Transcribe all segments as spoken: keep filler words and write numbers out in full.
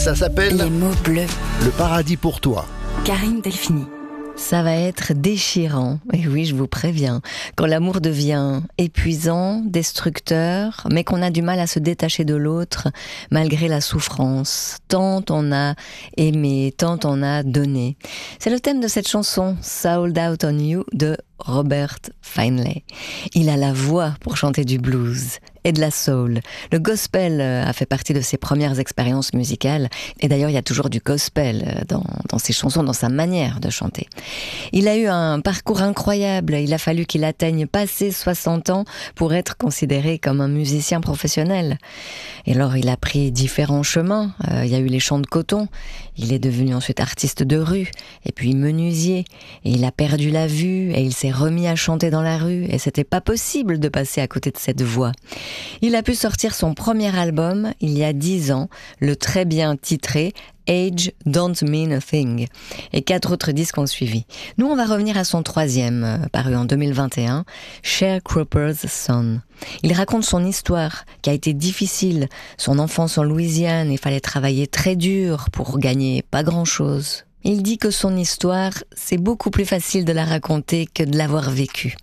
Ça s'appelle Les mots bleus. Le paradis pour toi. Karine Delphini. Ça va être déchirant, et oui, je vous préviens, quand l'amour devient épuisant, destructeur, mais qu'on a du mal à se détacher de l'autre, malgré la souffrance. Tant on a aimé, tant on a donné. C'est le thème de cette chanson, Sold Out on You, de Robert Feinley. Il a la voix pour chanter du blues et de la soul. Le gospel a fait partie de ses premières expériences musicales, et d'ailleurs il y a toujours du gospel dans, dans ses chansons, dans sa manière de chanter. Il a eu un parcours incroyable, il a fallu qu'il atteigne passé soixante ans pour être considéré comme un musicien professionnel. Et alors il a pris différents chemins, euh, il y a eu les champs de coton, il est devenu ensuite artiste de rue, et puis menuisier, et il a perdu la vue, et il s'est remis à chanter dans la rue, et c'était pas possible de passer à côté de cette voix. Il a pu sortir son premier album il y a dix ans, le très bien titré Age Don't Mean a Thing, et quatre autres disques ont suivi. Nous, on va revenir à son troisième, euh, paru en deux mille vingt et un, Sharecropper's Son. Il raconte son histoire, qui a été difficile, son enfance en Louisiane, il fallait travailler très dur pour gagner pas grand-chose. Il dit que son histoire, c'est beaucoup plus facile de la raconter que de l'avoir vécue.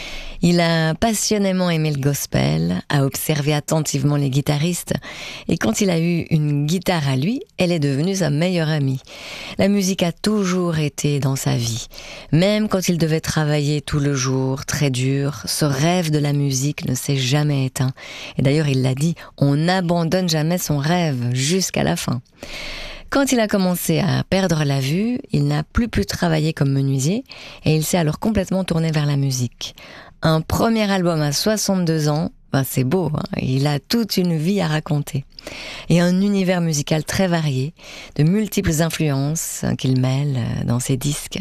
Il a passionnément aimé le gospel, a observé attentivement les guitaristes, et quand il a eu une guitare à lui, elle est devenue sa meilleure amie. La musique a toujours été dans sa vie. Même quand il devait travailler tout le jour, très dur, ce rêve de la musique ne s'est jamais éteint. Et d'ailleurs, il l'a dit, on n'abandonne jamais son rêve jusqu'à la fin. Quand il a commencé à perdre la vue, il n'a plus pu travailler comme menuisier et il s'est alors complètement tourné vers la musique. Un premier album à soixante-deux ans, ben c'est beau, hein, il a toute une vie à raconter. Et un univers musical très varié, de multiples influences qu'il mêle dans ses disques.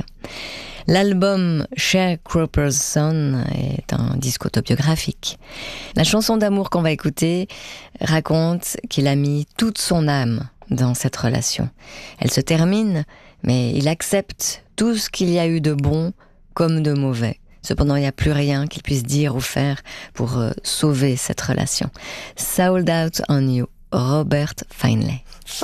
L'album Sharecropper's Son est un disque autobiographique. La chanson d'amour qu'on va écouter raconte qu'il a mis toute son âme dans cette relation. Elle se termine, mais il accepte tout ce qu'il y a eu de bon comme de mauvais. Cependant, il n'y a plus rien qu'il puisse dire ou faire pour euh, sauver cette relation. Sold Out on You, Robert Feinley.